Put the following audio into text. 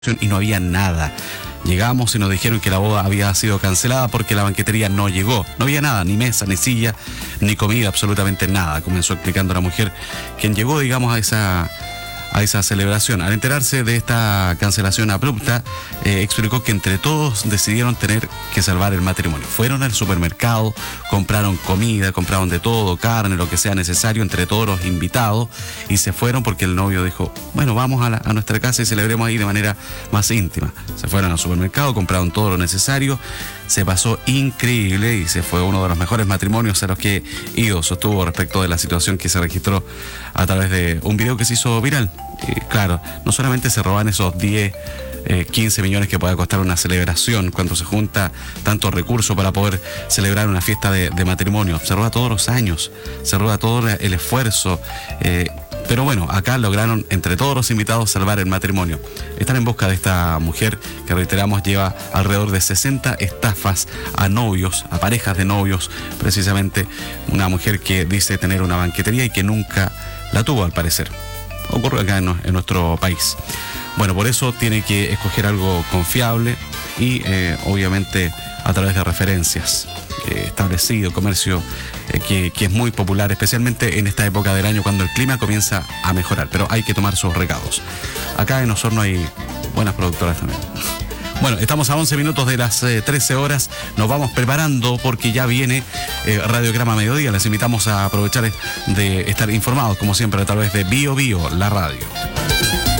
y no había nada. Llegamos y nos dijeron que la boda había sido cancelada porque la banquetería no llegó. No había nada, ni mesa, ni silla, ni comida, absolutamente nada. Comenzó explicando la mujer, quien llegó, digamos, a esa celebración. Al enterarse de esta cancelación abrupta, explicó que entre todos decidieron tener que salvar el matrimonio. Fueron al supermercado, compraron comida, compraron de todo, carne, lo que sea necesario, entre todos los invitados, y se fueron porque el novio dijo, bueno, vamos a nuestra casa y celebremos ahí de manera más íntima. Se fueron al supermercado, compraron todo lo necesario, se pasó increíble y se fue uno de los mejores matrimonios a los que he ido, sostuvo respecto de la situación que se registró a través de un video que se hizo viral. Y claro, no solamente se roban esos 10, 15 millones que puede costar una celebración cuando se junta tantos recursos para poder celebrar una fiesta de matrimonio, se roba todos los años, se roba todo el esfuerzo, pero bueno, acá lograron entre todos los invitados salvar el matrimonio. Están en busca de esta mujer que, reiteramos, lleva alrededor de 60 estafas a novios, a parejas de novios, precisamente una mujer que dice tener una banquetería y que nunca la tuvo, al parecer. Ocurre acá en nuestro país. Bueno, por eso tiene que escoger algo confiable y obviamente a través de referencias establecido, comercio que es muy popular, especialmente en esta época del año cuando el clima comienza a mejorar, pero hay que tomar sus recados. Acá en Osorno hay buenas productoras también. Bueno, estamos a 11 minutos de las 13 horas, nos vamos preparando porque ya viene Radiograma Mediodía. Les invitamos a aprovechar de estar informados, como siempre, a través de Bio Bio, la radio.